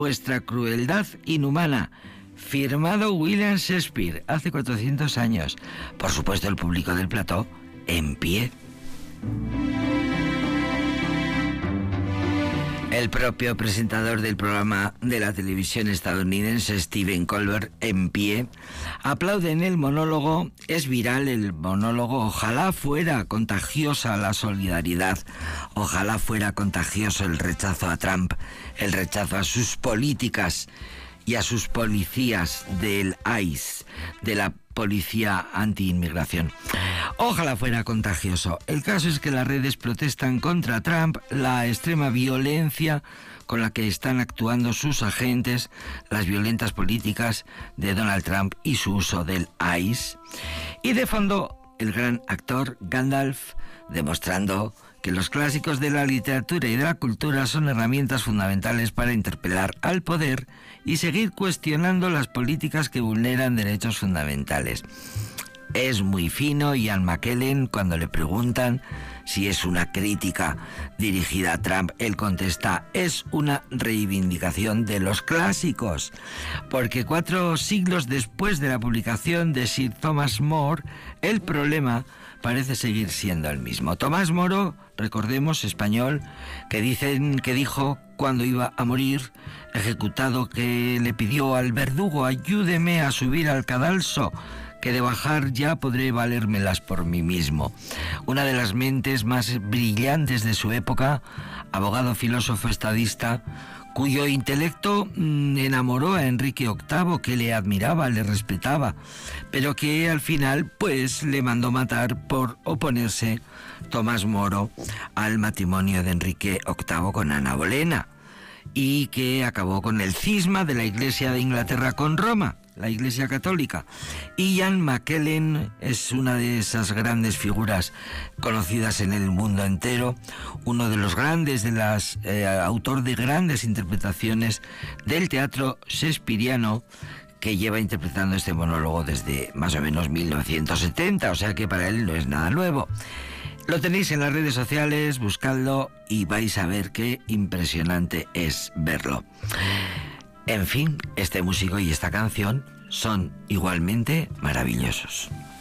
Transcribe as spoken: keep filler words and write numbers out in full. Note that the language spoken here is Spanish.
Vuestra crueldad inhumana, firmado William Shakespeare hace cuatrocientos años. Por supuesto, el público del plató en pie. El propio presentador del programa de la televisión estadounidense, Stephen Colbert, en pie, aplaude en el monólogo. Es viral el monólogo. Ojalá fuera contagiosa la solidaridad, ojalá fuera contagioso el rechazo a Trump, el rechazo a sus políticas y a sus policías del I C E, de la policía anti-inmigración. Ojalá fuera contagioso. El caso es que las redes protestan contra Trump, la extrema violencia con la que están actuando sus agentes, las violentas políticas de Donald Trump y su uso del I C E. Y de fondo, el gran actor Gandalf, demostrando que los clásicos de la literatura y de la cultura son herramientas fundamentales para interpelar al poder y seguir cuestionando las políticas que vulneran derechos fundamentales. Es muy fino Ian McKellen cuando le preguntan si es una crítica dirigida a Trump. Él contesta: es una reivindicación de los clásicos, porque cuatro siglos después de la publicación de Sir Thomas More, el problema parece seguir siendo el mismo. Tomás Moro, recordemos, español, que dicen que dijo cuando iba a morir, ejecutado, que le pidió al verdugo: ayúdeme a subir al cadalso, que de bajar ya podré valérmelas por mí mismo. Una de las mentes más brillantes de su época, abogado, filósofo, estadista, cuyo intelecto mmm, enamoró a Enrique octavo, que le admiraba, le respetaba, pero que al final pues le mandó matar por oponerse, Tomás Moro, al matrimonio de Enrique octavo con Ana Bolena, y que acabó con el cisma de la Iglesia de Inglaterra con Roma, la Iglesia Católica. Ian McKellen es una de esas grandes figuras conocidas en el mundo entero, uno de los grandes, de las eh, autor de grandes interpretaciones del teatro shakespeariano, que lleva interpretando este monólogo desde más o menos mil novecientos setenta, o sea que para él no es nada nuevo. Lo tenéis en las redes sociales, buscadlo y vais a ver qué impresionante es verlo. En fin, este músico y esta canción son igualmente maravillosos.